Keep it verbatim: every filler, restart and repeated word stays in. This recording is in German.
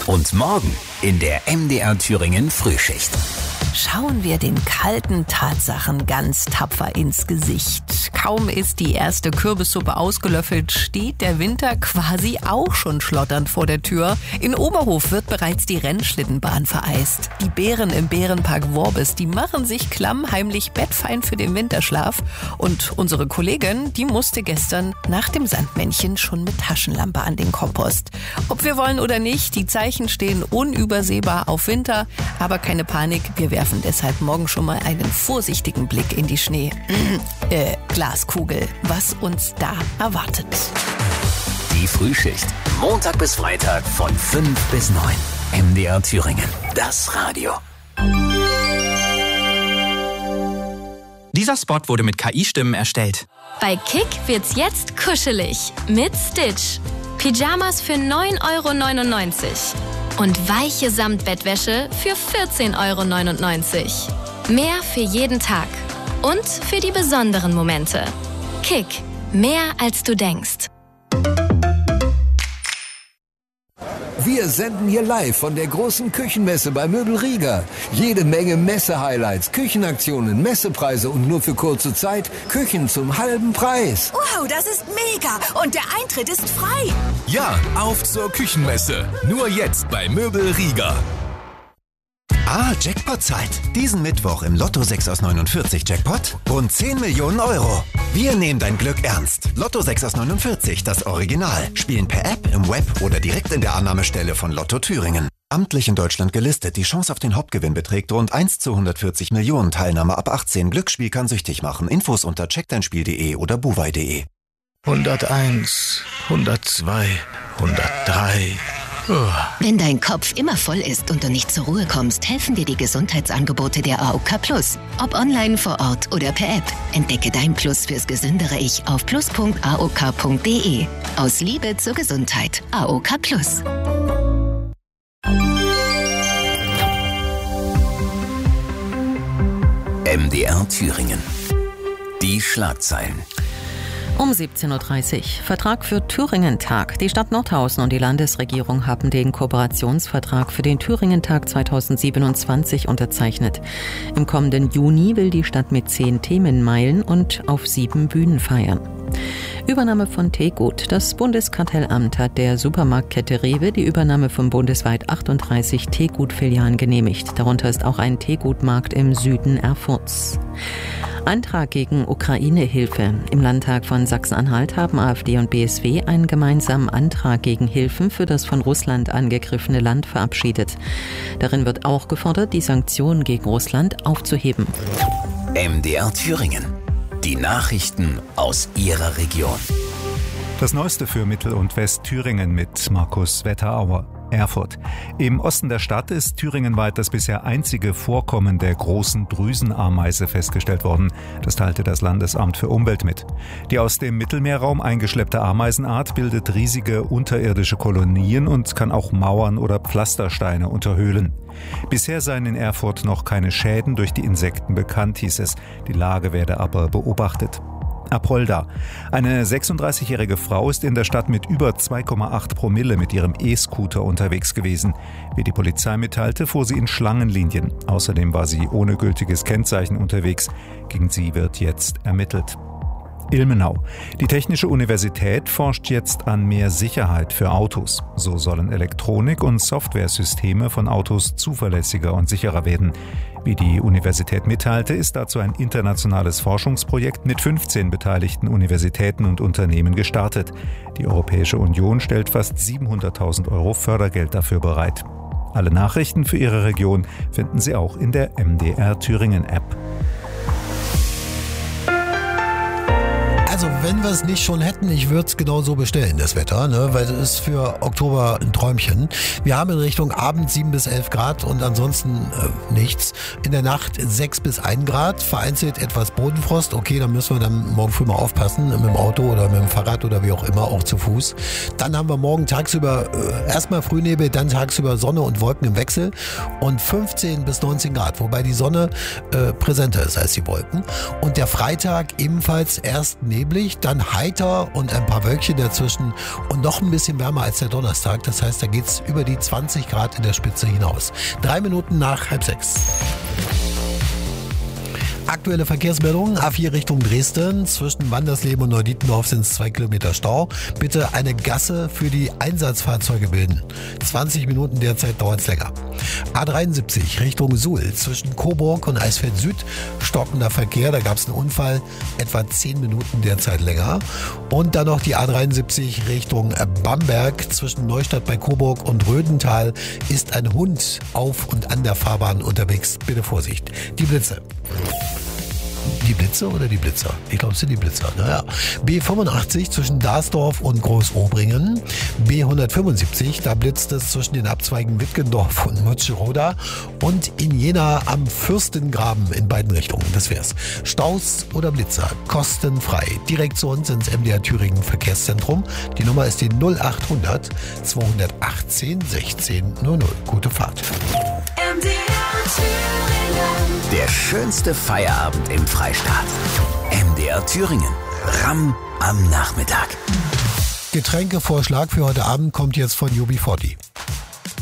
Und morgen in der M D R Thüringen Frühschicht. Schauen wir den kalten Tatsachen ganz tapfer ins Gesicht. Kaum ist die erste Kürbissuppe ausgelöffelt, steht der Winter quasi auch schon schlotternd vor der Tür. In Oberhof wird bereits die Rennschlittenbahn vereist. Die Bären im Bärenpark Worbis, die machen sich klammheimlich bettfein für den Winterschlaf. Und unsere Kollegin, die musste gestern nach dem Sandmännchen schon mit Taschenlampe an den Kompost. Ob wir wollen oder nicht, die Zeichen stehen unübersehbar auf Winter. Aber keine Panik, wir werfen deshalb morgen schon mal einen vorsichtigen Blick in die Schnee. äh, Glaskugel, was uns da erwartet. Die Frühschicht. Montag bis Freitag von fünf bis neun. M D R Thüringen. Das Radio. Dieser Spot wurde mit K I-Stimmen erstellt. Bei Kick wird's jetzt kuschelig. Mit Stitch. Pyjamas für neun Euro neunundneunzig. Und weiche Samtbettwäsche für vierzehn Euro neunundneunzig. Mehr für jeden Tag. Und für die besonderen Momente. Kick. Mehr als du denkst. Wir senden hier live von der großen Küchenmesse bei Möbel Rieger. Jede Menge Messe-Highlights, Küchenaktionen, Messepreise und nur für kurze Zeit Küchen zum halben Preis. Wow, das ist mega! Und der Eintritt ist frei. Ja, auf zur Küchenmesse. Nur jetzt bei Möbel Rieger. Ah, Jackpot-Zeit. Diesen Mittwoch im Lotto sechs aus neunundvierzig Jackpot rund zehn Millionen Euro. Wir nehmen dein Glück ernst. Lotto sechs aus neunundvierzig, das Original. Spielen per App, im Web oder direkt in der Annahmestelle von Lotto Thüringen. Amtlich in Deutschland gelistet. Die Chance auf den Hauptgewinn beträgt rund eins zu hundertvierzig Millionen. Teilnahme ab achtzehn. Glücksspiel kann süchtig machen. Infos unter check dein spiel punkt de oder buwei punkt de. hunderteins, hundertzwei, hundertdrei... Wenn dein Kopf immer voll ist und du nicht zur Ruhe kommst, helfen dir die Gesundheitsangebote der A O K Plus. Ob online, vor Ort oder per App. Entdecke dein Plus fürs gesündere Ich auf plus punkt a o k punkt de. Aus Liebe zur Gesundheit. A O K Plus. M D R Thüringen. Die Schlagzeilen. Um siebzehn Uhr dreißig. Vertrag für Thüringen-Tag. Die Stadt Nordhausen und die Landesregierung haben den Kooperationsvertrag für den Thüringen-Tag zweitausendsiebenundzwanzig unterzeichnet. Im kommenden Juni will die Stadt mit zehn Themenmeilen und auf sieben Bühnen feiern. Übernahme von Teegut. Das Bundeskartellamt hat der Supermarktkette Rewe die Übernahme von bundesweit achtunddreißig Teegut-Filialen genehmigt. Darunter ist auch ein Teegutmarkt im Süden Erfurts. Antrag gegen Ukraine-Hilfe. Im Landtag von Sachsen-Anhalt haben AfD und B S W einen gemeinsamen Antrag gegen Hilfen für das von Russland angegriffene Land verabschiedet. Darin wird auch gefordert, die Sanktionen gegen Russland aufzuheben. M D R Thüringen. Die Nachrichten aus Ihrer Region. Das Neueste für Mittel- und Westthüringen mit Markus Wetterauer. Erfurt. Im Osten der Stadt ist thüringenweit das bisher einzige Vorkommen der großen Drüsenameise festgestellt worden. Das teilte das Landesamt für Umwelt mit. Die aus dem Mittelmeerraum eingeschleppte Ameisenart bildet riesige unterirdische Kolonien und kann auch Mauern oder Pflastersteine unterhöhlen. Bisher seien in Erfurt noch keine Schäden durch die Insekten bekannt, hieß es. Die Lage werde aber beobachtet. Apolda. Eine sechsunddreißigjährige Frau ist in der Stadt mit über zwei Komma acht Promille mit ihrem E-Scooter unterwegs gewesen. Wie die Polizei mitteilte, fuhr sie in Schlangenlinien. Außerdem war sie ohne gültiges Kennzeichen unterwegs. Gegen sie wird jetzt ermittelt. Ilmenau. Die Technische Universität forscht jetzt an mehr Sicherheit für Autos. So sollen Elektronik- und Softwaresysteme von Autos zuverlässiger und sicherer werden. Wie die Universität mitteilte, ist dazu ein internationales Forschungsprojekt mit fünfzehn beteiligten Universitäten und Unternehmen gestartet. Die Europäische Union stellt fast siebenhunderttausend Euro Fördergeld dafür bereit. Alle Nachrichten für Ihre Region finden Sie auch in der M D R Thüringen App. Also wenn wir es nicht schon hätten, ich würde es genau so bestellen, das Wetter, ne? Weil es ist für Oktober ein Träumchen. Wir haben in Richtung Abend sieben bis elf Grad und ansonsten äh, nichts. In der Nacht sechs bis ein Grad, vereinzelt etwas Bodenfrost. Okay, dann müssen wir dann morgen früh mal aufpassen, mit dem Auto oder mit dem Fahrrad oder wie auch immer, auch zu Fuß. Dann haben wir morgen tagsüber äh, erstmal Frühnebel, dann tagsüber Sonne und Wolken im Wechsel und fünfzehn bis neunzehn Grad, wobei die Sonne äh, präsenter ist als die Wolken. Und der Freitag ebenfalls erst Nebel neblig, dann heiter und ein paar Wölkchen dazwischen und noch ein bisschen wärmer als der Donnerstag. Das heißt, da geht's über die zwanzig Grad in der Spitze hinaus. Drei Minuten nach halb sechs. Aktuelle Verkehrsmeldungen, A vier Richtung Dresden. Zwischen Wandersleben und Neudietendorf sind es zwei Kilometer Stau. Bitte eine Gasse für die Einsatzfahrzeuge bilden. zwanzig Minuten derzeit dauert es länger. A dreiundsiebzig Richtung Suhl. Zwischen Coburg und Eisfeld Süd stockender Verkehr. Da gab es einen Unfall. Etwa zehn Minuten derzeit länger. Und dann noch die A dreiundsiebzig Richtung Bamberg. Zwischen Neustadt bei Coburg und Rödental ist ein Hund auf und an der Fahrbahn unterwegs. Bitte Vorsicht. Die Blitze. Die Blitze oder die Blitzer? Ich glaube, es sind die Blitzer. Naja. B fünfundachtzig zwischen Darsdorf und Großobringen. B hundertfünfundsiebzig, da blitzt es zwischen den Abzweigen Wittgendorf und Mutscheroda. Und in Jena am Fürstengraben in beiden Richtungen. Das wär's. Staus oder Blitzer, kostenfrei. Direkt zu uns ins M D R Thüringen Verkehrszentrum. Die Nummer ist die null achthundert zweihundertachtzehn sechzehn null null. Gute Fahrt. M D R Thüringen. Der schönste Feierabend im Freistaat. M D R Thüringen. Ramm am Nachmittag. Getränkevorschlag für heute Abend kommt jetzt von U B vierzig.